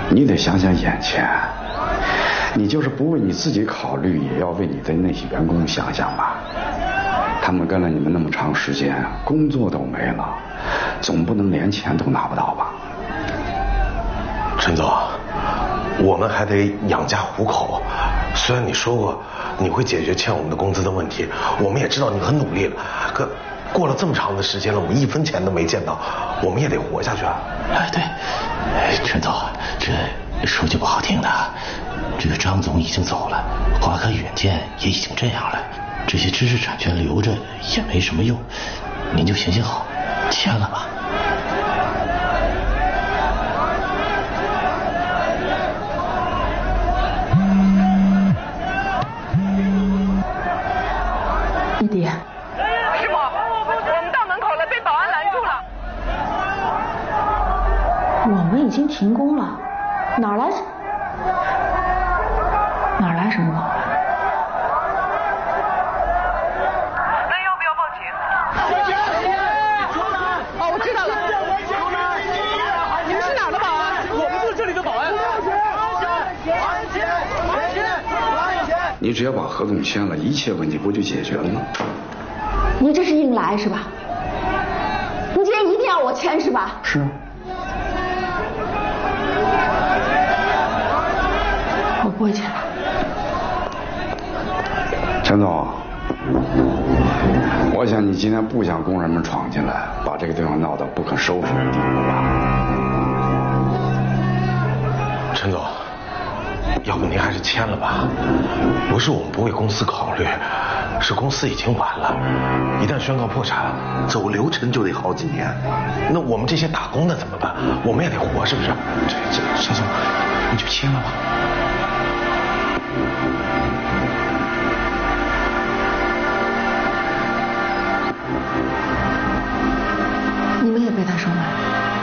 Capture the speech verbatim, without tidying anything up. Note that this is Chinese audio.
你得想想眼前。你就是不为你自己考虑，也要为你的那些员工想想吧。他们跟了你们那么长时间，工作都没了，总不能连钱都拿不到吧？ 陈总，我们还得养家糊口。虽然你说过你会解决欠我们的工资的问题，我们也知道你很努力了，可过了这么长的时间了，我们一分钱都没见到，我们也得活下去啊。 哎，对，陈总，这说句不好听的，这个张总已经走了，华科软件也已经这样了，这些知识产权留着也没什么用，您就行行好，签了吧。 弟弟， 师傅，我们到门口了，被保安拦住了。 我们已经停工了，哪来哪来什么保安？ 那要不要报警？哦，我知道了。你们是哪儿的保安？我们就是这里的保安。 你只要把合同签了，一切问题不就解决了吗？ 你这是硬来是吧？你今天一定要我签是吧？ 是啊。 我不会签。 陈总，我想你今天不想工人们闯进来，把这个地方闹得不可收拾的地步吧？ 陈总，要不您还是签了吧？不是我们不为公司考虑，是公司已经完了，一旦宣告破产，走流程就得好几年。那我们这些打工的怎么办？我们也得活，是不是？ 这这，陈总，你就签了吧。